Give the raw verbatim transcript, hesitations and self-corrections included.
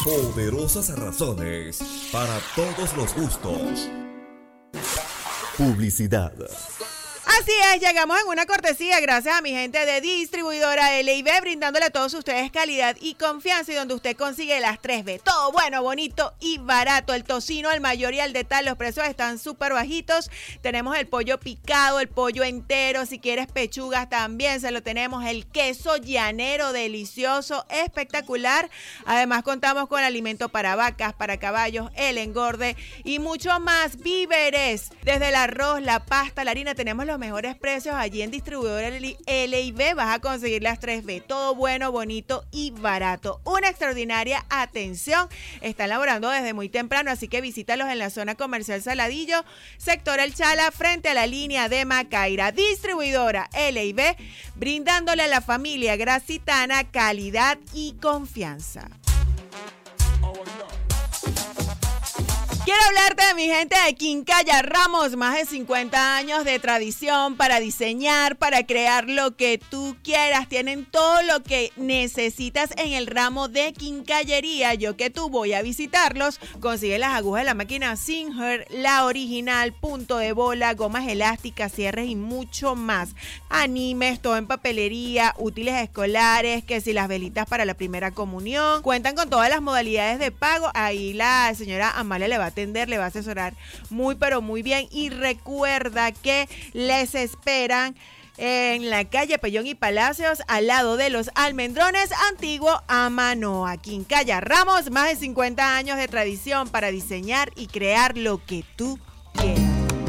Poderosas razones para todos los gustos. Publicidad. Así es, llegamos en una cortesía gracias a mi gente de distribuidora L y B, brindándole a todos ustedes calidad y confianza, y donde usted consigue las tres B. Todo bueno, bonito y barato. El tocino al mayor y al detalle, los precios están súper bajitos. Tenemos el pollo picado, el pollo entero, si quieres pechugas también se lo tenemos. El queso llanero, delicioso, espectacular. Además contamos con alimento para vacas, para caballos, el engorde y mucho más. Víveres, desde el arroz, la pasta, la harina, tenemos los mejores precios allí en distribuidora L y B. Vas a conseguir las tres B, todo bueno, bonito y barato. Una extraordinaria atención. Están laborando desde muy temprano, así que visítalos en la zona comercial Saladillo, sector El Chala, frente a la línea de Macaira. Distribuidora L y B, brindándole a la familia gracitana calidad y confianza. Quiero hablarte de mi gente de Quincalla Ramos, más de cincuenta años de tradición para diseñar, para crear lo que tú quieras. Tienen todo lo que necesitas en el ramo de quincallería. Yo que tú voy a visitarlos. Consigue las agujas de la máquina Singer, la original, punto de bola, gomas elásticas, cierres y mucho más. Animes, todo en papelería, útiles escolares, que si las velitas para la primera comunión. Cuentan con todas las modalidades de pago. Ahí la señora Amalia le va a atender, le va a asesorar muy pero muy bien, y recuerda que les esperan en la calle Pellón y Palacios, al lado de los Almendrones, antiguo Amanoa. Quincalla Ramos, más de cincuenta años de tradición para diseñar y crear lo que tú quieras.